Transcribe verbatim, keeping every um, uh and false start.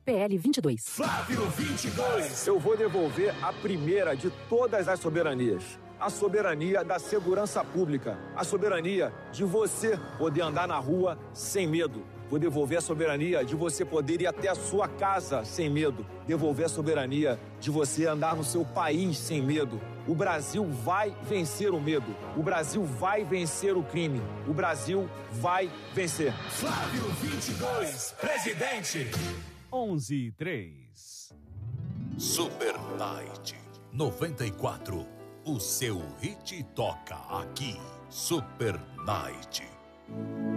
P L vinte e dois. Flávio vinte e dois. Eu vou devolver a primeira de todas as soberanias. A soberania da segurança pública. A soberania de você poder andar na rua sem medo. Vou devolver a soberania de você poder ir até a sua casa sem medo. Devolver a soberania de você andar no seu país sem medo. O Brasil vai vencer o medo. O Brasil vai vencer o crime. O Brasil vai vencer. Flávio vinte e dois, presidente. onze e três. Super Night noventa e quatro. O seu hit toca aqui. Super Night.